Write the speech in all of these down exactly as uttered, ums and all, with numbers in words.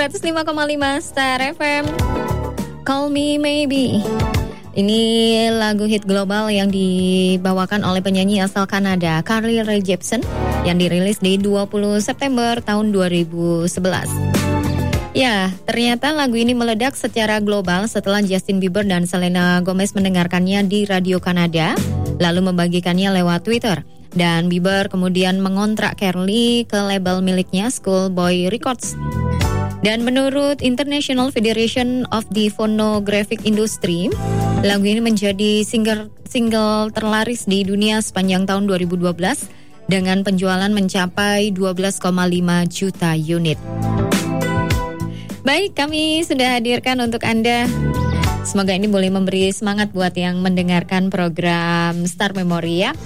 seratus lima koma lima Star F M. Call Me Maybe. Ini lagu hit global yang dibawakan oleh penyanyi asal Kanada, Carly Rae Jepsen, yang dirilis di dua puluh September tahun dua ribu sebelas. Ya, ternyata lagu ini meledak secara global setelah Justin Bieber dan Selena Gomez mendengarkannya di radio Kanada, lalu membagikannya lewat Twitter. Dan Bieber kemudian mengontrak Carly ke label miliknya, Schoolboy Records. Dan menurut International Federation of the Phonographic Industry, lagu ini menjadi single, single terlaris di dunia sepanjang tahun dua ribu dua belas dengan penjualan mencapai dua belas koma lima juta unit. Baik, kami sudah hadirkan untuk Anda. Semoga ini boleh memberi semangat buat yang mendengarkan program Star Memory ya.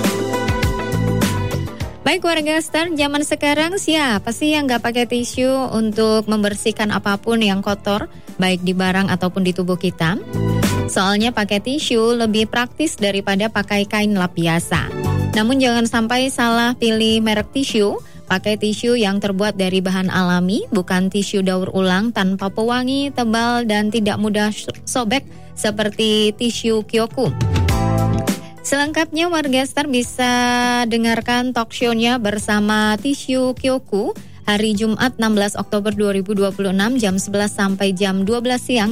Baik warga Star, zaman sekarang siapa sih yang gak pakai tisu untuk membersihkan apapun yang kotor, baik di barang ataupun di tubuh kita? Soalnya pakai tisu lebih praktis daripada pakai kain lap biasa. Namun jangan sampai salah pilih merek tisu. Pakai tisu yang terbuat dari bahan alami, bukan tisu daur ulang tanpa pewangi, tebal, dan tidak mudah sobek seperti tisu Kyoku. Selengkapnya warga Star bisa dengarkan talk show-nya bersama Tisu Kyoku hari Jumat enam belas Oktober dua ribu dua puluh enam jam sebelas sampai jam dua belas siang